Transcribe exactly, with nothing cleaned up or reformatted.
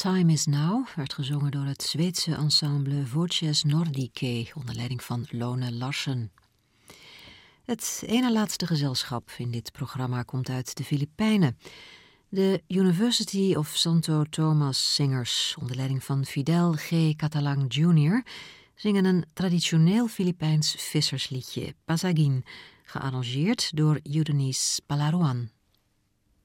Time is Now werd gezongen door het Zweedse ensemble Voces Nordicae onder leiding van Lone Larsen. Het ene laatste gezelschap in dit programma komt uit de Filipijnen. De University of Santo Tomas Singers onder leiding van Fidel G. Catalang junior zingen een traditioneel Filipijns vissersliedje, Pasagin, gearrangeerd door Eunice Palaruan.